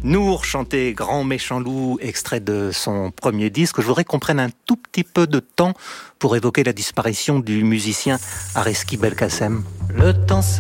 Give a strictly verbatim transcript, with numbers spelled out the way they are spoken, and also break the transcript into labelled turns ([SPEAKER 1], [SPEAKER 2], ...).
[SPEAKER 1] Nour chantait Grand Méchant Loup, extrait de son premier disque. Je voudrais qu'on prenne un tout petit peu de temps pour évoquer la disparition du musicien Areski Belkacem. Le temps